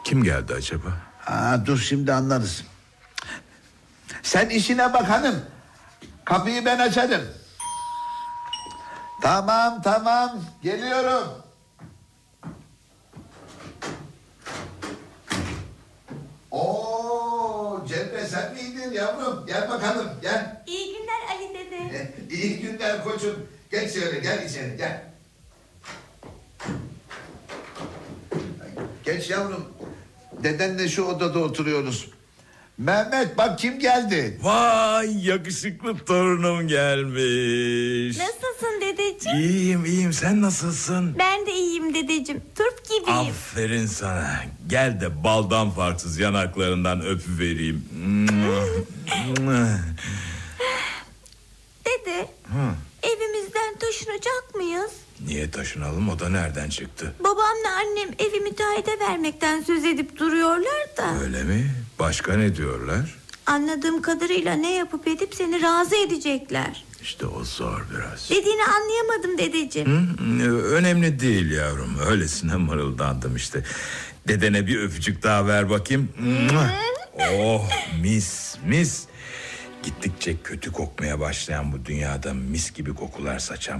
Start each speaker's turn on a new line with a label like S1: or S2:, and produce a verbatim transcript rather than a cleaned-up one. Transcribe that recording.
S1: Kim geldi acaba?
S2: Aa, dur şimdi anlarız. Sen işine bak hanım. Kapıyı ben açarım. Tamam tamam geliyorum. Oo, Cemre sen miydin yavrum? Gel bakalım gel.
S3: İyi günler Ali dede.
S2: İyi günler koçum. Geç şöyle gel içeri gel. Geç yavrum. Dedenle şu odada oturuyoruz. Mehmet bak kim geldi.
S1: Vay, yakışıklı torunum gelmiş.
S3: Nasılsın dedeciğim?
S1: İyiyim iyiyim, sen nasılsın?
S3: Ben de iyiyim dedeciğim. Turp gibiyim.
S1: Aferin sana. Gel de baldan farksız yanaklarından öpüvereyim.
S3: Dede,
S1: Hı.
S3: evimizden taşınacak mıyız?
S1: Niye taşınalım, o da nereden çıktı?
S3: Babamla annem evi müteahhite vermekten söz edip duruyorlar da.
S1: Öyle mi? Başka ne diyorlar?
S3: Anladığım kadarıyla ne yapıp edip seni razı edecekler.
S1: İşte o zor biraz.
S3: Dediğini anlayamadım dedeciğim.
S1: Hı? Önemli değil yavrum. Öylesine mırıldandım işte. Dedene bir öpücük daha ver bakayım. Oh, mis mis. Gittikçe kötü kokmaya başlayan bu dünyada mis gibi kokular saçan